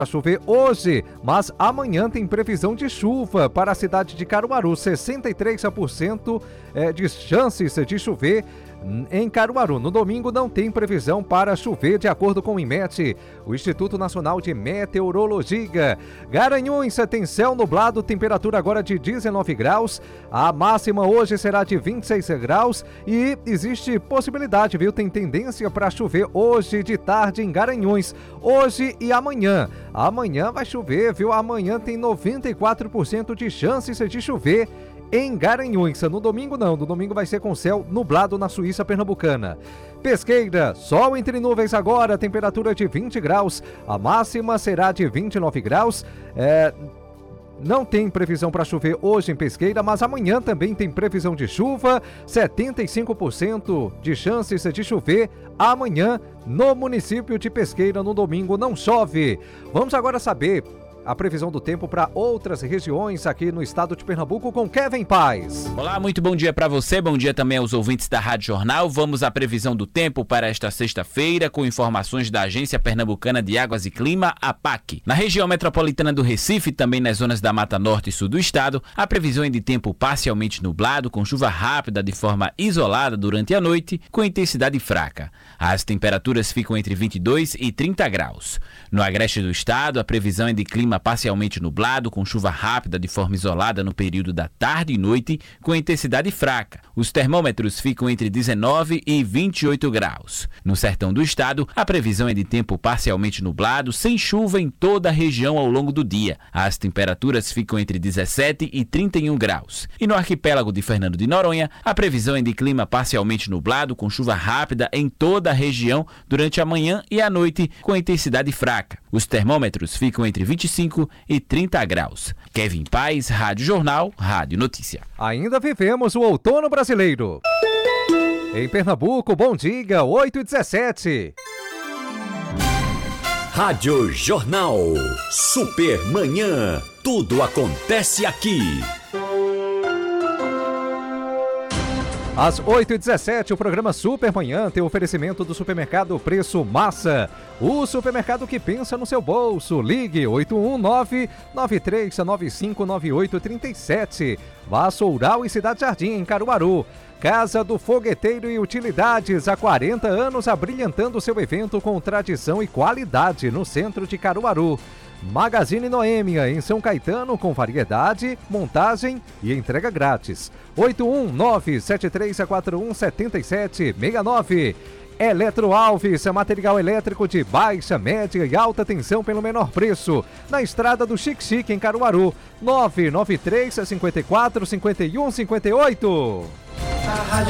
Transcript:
chover hoje, mas amanhã tem previsão de chuva para a cidade de Caruaru, 63% de chances de chover em Caruaru. No domingo não tem previsão para chover, de acordo com o IMET, o Instituto Nacional de Meteorologia. Garanhuns tem céu nublado, temperatura agora de 19 graus, a máxima hoje será de 26 graus e existe possibilidade, viu? Tem tendência para chover hoje de tarde em Garanhuns, hoje e amanhã. Amanhã vai chover, viu? Amanhã tem 94% de chances de chover em Garanhuns. No domingo não, no domingo vai ser com céu nublado na Suíça Pernambucana. Pesqueira, sol entre nuvens agora, temperatura de 20 graus, a máxima será de 29 graus. Não tem previsão para chover hoje em Pesqueira, mas amanhã também tem previsão de chuva, 75% de chances de chover amanhã no município de Pesqueira. No domingo não chove. Vamos agora saber a previsão do tempo para outras regiões aqui no estado de Pernambuco com Kevin Paz. Olá, muito bom dia para você, bom dia também aos ouvintes da Rádio Jornal. Vamos à previsão do tempo para esta sexta-feira com informações da Agência Pernambucana de Águas e Clima, APAC. Na região metropolitana do Recife, também nas zonas da Mata Norte e Sul do estado, a previsão é de tempo parcialmente nublado, com chuva rápida de forma isolada durante a noite, com intensidade fraca. As temperaturas ficam entre 22 e 30 graus. No agreste do estado, a previsão é de clima parcialmente nublado, com chuva rápida de forma isolada no período da tarde e noite, com intensidade fraca. Os termômetros ficam entre 19 e 28 graus. No sertão do estado, a previsão é de tempo parcialmente nublado, sem chuva em toda a região ao longo do dia. As temperaturas ficam entre 17 e 31 graus. E no arquipélago de Fernando de Noronha, a previsão é de clima parcialmente nublado, com chuva rápida em toda a região durante a manhã e a noite, com intensidade fraca. Os termômetros ficam entre 25 e 30 graus. Kevin Paz, Rádio Jornal, Rádio Notícia. Ainda vivemos o outono brasileiro. Em Pernambuco, bom dia, 8h17. Rádio Jornal, Super Manhã, tudo acontece aqui. Às 8h17, o programa Super Manhã tem o oferecimento do supermercado Preço Massa. O supermercado que pensa no seu bolso. Ligue 819-9395-9837. Vassoural e Cidade Jardim, em Caruaru. Casa do Fogueteiro e Utilidades, há 40 anos abrilhantando seu evento com tradição e qualidade no centro de Caruaru. Magazine Noêmia, em São Caetano, com variedade, montagem e entrega grátis. 819-7341-7769. Eletro Alves, material elétrico de baixa, média e alta tensão pelo menor preço. Na estrada do Xique-Xique, em Caruaru. 993-54-51-58.